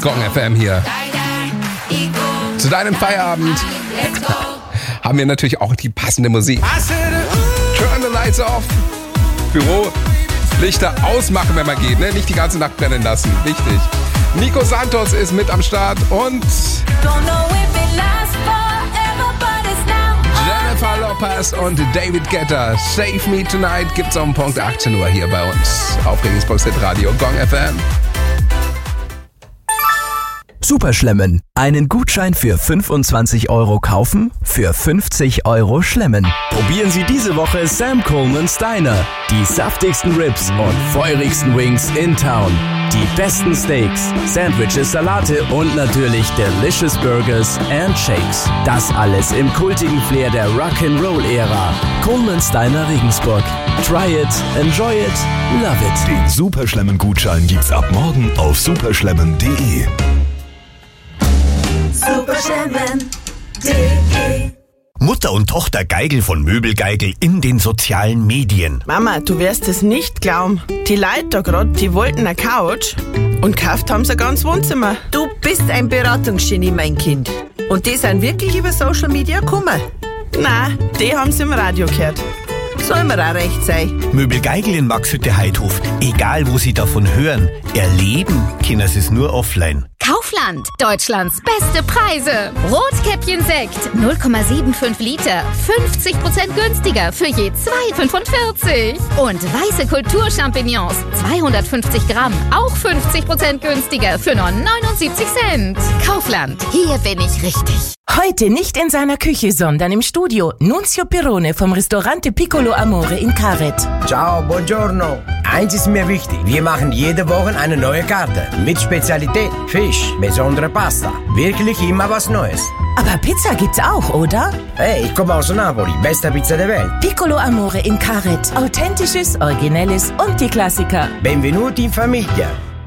Gong FM hier. Zu deinem Feierabend haben wir natürlich auch die passende Musik. Turn the lights off. Büro, Lichter ausmachen, wenn man geht, ne? Nicht die ganze Nacht brennen lassen. Wichtig. Nico Santos ist mit am Start und Jennifer Lopez und David Guetta. Save Me Tonight gibt's um Punkt 18 Uhr hier bei uns auf Regensburg Radio Gong FM. Superschlemmen. Einen Gutschein für 25 € kaufen, für 50 € schlemmen. Probieren Sie diese Woche Sam Coleman's Diner. Die saftigsten Ribs und feurigsten Wings in Town. Die besten Steaks, Sandwiches, Salate und natürlich delicious Burgers and Shakes. Das alles im kultigen Flair der Rock'n'Roll-Ära. Coleman's Diner Regensburg. Try it, enjoy it, love it. Den Superschlemmen-Gutschein gibt's ab morgen auf superschlemmen.de. Superschlemmen.de. Mutter und Tochter Geigel von Möbelgeigel in den sozialen Medien. Mama, du wirst es nicht glauben. Die Leute da grad, die wollten eine Couch und gekauft haben sie ein ganzes Wohnzimmer. Du bist ein Beratungsgenie, mein Kind. Und die sind wirklich über Social Media gekommen? Nein, die haben sie im Radio gehört. Soll mir auch recht sein. Möbelgeigel in Maxhütte-Heidhof. Egal, wo Sie davon hören, erleben können Sie es nur offline. Kaufland, Deutschlands beste Preise. Rotkäppchen-Sekt, 0,75 Liter, 50% günstiger für je 2,45. Und weiße Kulturchampignons, 250 Gramm, auch 50% günstiger für nur 79 Cent. Kaufland, hier bin ich richtig. Heute nicht in seiner Küche, sondern im Studio. Nunzio Pirone vom Ristorante Piccolo Amore in Karet. Ciao, buongiorno. Eins ist mir wichtig. Wir machen jede Woche eine neue Karte. Mit Spezialität, Fisch, besondere Pasta. Wirklich immer was Neues. Aber Pizza gibt's auch, oder? Hey, ich komme aus Napoli. Beste Pizza der Welt. Piccolo Amore in Karet. Authentisches, Originelles und die Klassiker. Benvenuti in Familia.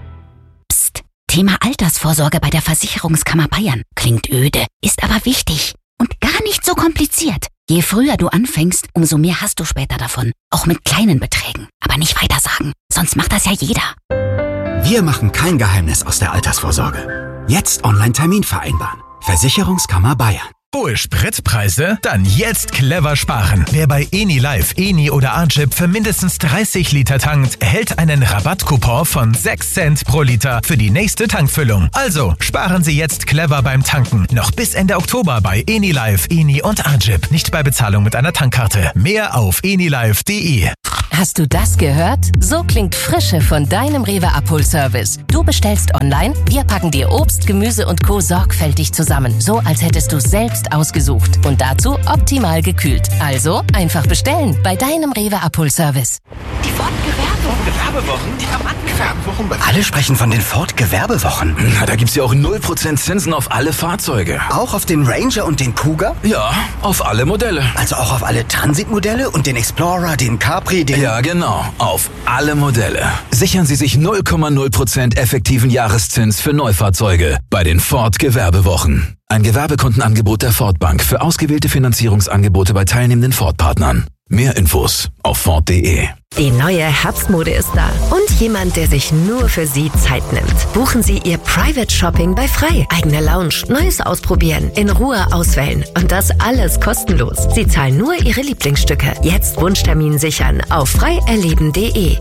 Psst. Thema Altersvorsorge bei der Versicherungskammer Bayern. Klingt öde, ist aber wichtig und gar nicht so kompliziert. Je früher du anfängst, umso mehr hast du später davon. Auch mit kleinen Beträgen. Aber nicht weitersagen, sonst macht das ja jeder. Wir machen kein Geheimnis aus der Altersvorsorge. Jetzt Online-Termin vereinbaren. Versicherungskammer Bayern. Hohe Spritpreise? Dann jetzt clever sparen. Wer bei EniLife, Eni oder Arjip für mindestens 30 Liter tankt, erhält einen Rabattcoupon von 6 Cent pro Liter für die nächste Tankfüllung. Also sparen Sie jetzt clever beim Tanken. Noch bis Ende Oktober bei EniLife, Eni und Arjip. Nicht bei Bezahlung mit einer Tankkarte. Mehr auf enilife.de. Hast du das gehört? So klingt Frische von deinem Rewe Abholservice. Du bestellst online, wir packen dir Obst, Gemüse und Co. sorgfältig zusammen. So als hättest du selbst ausgesucht. Und dazu optimal gekühlt. Also einfach bestellen bei deinem Rewe Abholservice. Die Ford-Gewerbewochen? Die Gewerbewochen? Alle sprechen von den Ford-Gewerbewochen. Na, da gibt's ja auch 0% Zinsen auf alle Fahrzeuge. Auch auf den Ranger und den Cougar? Ja, auf alle Modelle. Also auch auf alle Transit-Modelle und den Explorer, den Capri, den... Ja, genau. Auf alle Modelle. Sichern Sie sich 0,0% effektiven Jahreszins für Neufahrzeuge bei den Ford-Gewerbewochen. Ein Gewerbekundenangebot der Ford Bank für ausgewählte Finanzierungsangebote bei teilnehmenden Ford-Partnern. Mehr Infos auf Ford.de. Die neue Herbstmode ist da und jemand, der sich nur für Sie Zeit nimmt. Buchen Sie Ihr Private Shopping bei Frei. Eigene Lounge, Neues ausprobieren, in Ruhe auswählen und das alles kostenlos. Sie zahlen nur Ihre Lieblingsstücke. Jetzt Wunschtermin sichern auf freierleben.de.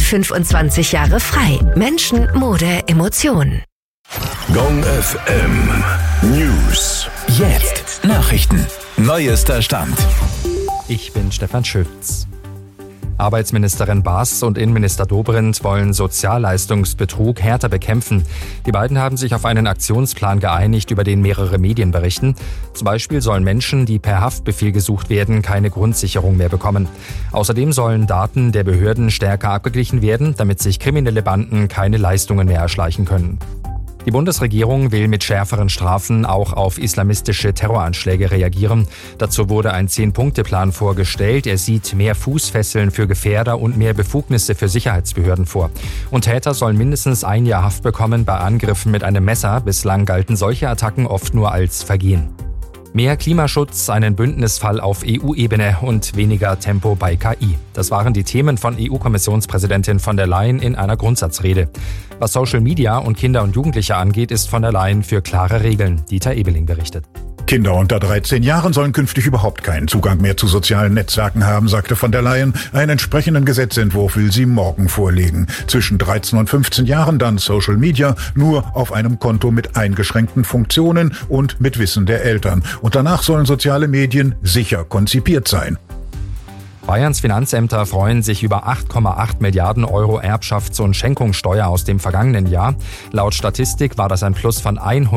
125 Jahre Frei. Menschen, Mode, Emotionen. Gong FM News. Jetzt Nachrichten. Neuester Stand. Ich bin Stefan Schütz. Arbeitsministerin Baas und Innenminister Dobrindt wollen Sozialleistungsbetrug härter bekämpfen. Die beiden haben sich auf einen Aktionsplan geeinigt, über den mehrere Medien berichten. Zum Beispiel sollen Menschen, die per Haftbefehl gesucht werden, keine Grundsicherung mehr bekommen. Außerdem sollen Daten der Behörden stärker abgeglichen werden, damit sich kriminelle Banden keine Leistungen mehr erschleichen können. Die Bundesregierung will mit schärferen Strafen auch auf islamistische Terroranschläge reagieren. Dazu wurde ein 10-Punkte-Plan vorgestellt. Er sieht mehr Fußfesseln für Gefährder und mehr Befugnisse für Sicherheitsbehörden vor. Und Täter sollen mindestens 1 Jahr Haft bekommen bei Angriffen mit einem Messer. Bislang galten solche Attacken oft nur als Vergehen. Mehr Klimaschutz, einen Bündnisfall auf EU-Ebene und weniger Tempo bei KI. Das waren die Themen von EU-Kommissionspräsidentin von der Leyen in einer Grundsatzrede. Was Social Media und Kinder und Jugendliche angeht, ist von der Leyen für klare Regeln. Dieter Ebeling berichtet. Kinder unter 13 Jahren sollen künftig überhaupt keinen Zugang mehr zu sozialen Netzwerken haben, sagte von der Leyen. Einen entsprechenden Gesetzentwurf will sie morgen vorlegen. Zwischen 13 und 15 Jahren dann Social Media, nur auf einem Konto mit eingeschränkten Funktionen und mit Wissen der Eltern. Und danach sollen soziale Medien sicher konzipiert sein. Bayerns Finanzämter freuen sich über 8,8 Milliarden Euro Erbschafts- und Schenkungssteuer aus dem vergangenen Jahr. Laut Statistik war das ein Plus von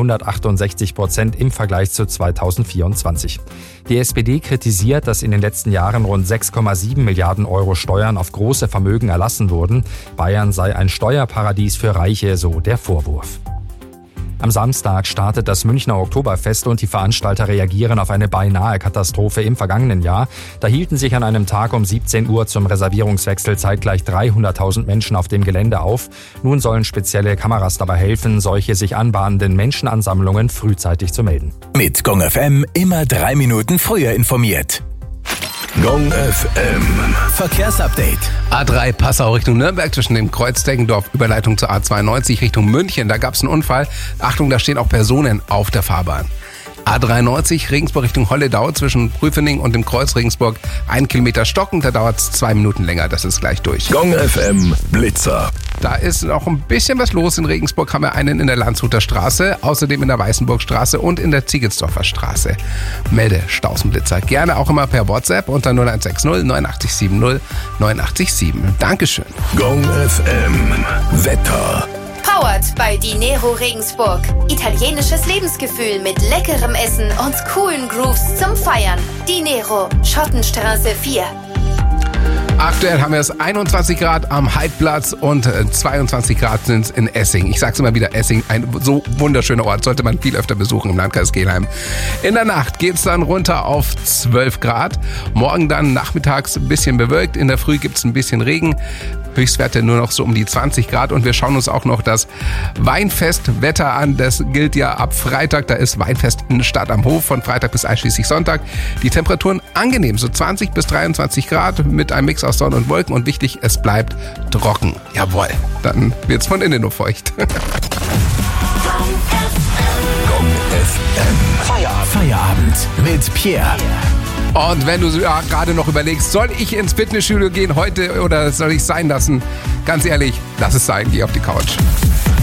168% im Vergleich zu 2024. Die SPD kritisiert, dass in den letzten Jahren rund 6,7 Milliarden Euro Steuern auf große Vermögen erlassen wurden. Bayern sei ein Steuerparadies für Reiche, so der Vorwurf. Am Samstag startet das Münchner Oktoberfest und die Veranstalter reagieren auf eine beinahe Katastrophe im vergangenen Jahr. Da hielten sich an einem Tag um 17 Uhr zum Reservierungswechsel zeitgleich 300.000 Menschen auf dem Gelände auf. Nun sollen spezielle Kameras dabei helfen, solche sich anbahnenden Menschenansammlungen frühzeitig zu melden. Mit Gong FM immer 3 Minuten früher informiert. Gong FM. Verkehrsupdate. A3 Passau Richtung Nürnberg zwischen dem Kreuz Deggendorf, Überleitung zur A92 Richtung München. Da gab es einen Unfall. Achtung, da stehen auch Personen auf der Fahrbahn. A93 Regensburg Richtung Holledau zwischen Prüfening und dem Kreuz Regensburg 1 Kilometer stocken. Da dauert es 2 Minuten länger. Das ist gleich durch. Gong FM Blitzer. Da ist noch ein bisschen was los. In Regensburg haben wir einen in der Landshuter Straße, außerdem in der Weißenburgstraße und in der Ziegelsdorfer Straße. Melde Stausenblitzer. Gerne auch immer per WhatsApp unter 0160 8970 987. Dankeschön. Gong FM Wetter. Powered bei Dinero Regensburg. Italienisches Lebensgefühl mit leckerem Essen und coolen Grooves zum Feiern. Dinero, Schottenstraße 4. Aktuell haben wir es 21 Grad am Heidplatz und 22 Grad sind es in Essing. Ich sag's immer wieder, Essing, ein so wunderschöner Ort, sollte man viel öfter besuchen im Landkreis Kelheim. In der Nacht geht's dann runter auf 12 Grad. Morgen dann nachmittags ein bisschen bewölkt, in der Früh gibt's ein bisschen Regen. Höchstwerte nur noch so um die 20 Grad und wir schauen uns auch noch das Weinfestwetter an. Das gilt ja ab Freitag, da ist Weinfest in Stadt am Hof von Freitag bis einschließlich Sonntag. Die Temperaturen angenehm, so 20 bis 23 Grad mit einem Mix aus Sonne und Wolken und wichtig, es bleibt trocken. Jawohl, dann wird's von innen nur feucht. Gong FM. Feierabend mit Pierre. Und wenn du gerade noch überlegst, soll ich ins Fitnessstudio gehen heute oder soll ich es sein lassen? Ganz ehrlich, lass es sein, geh auf die Couch.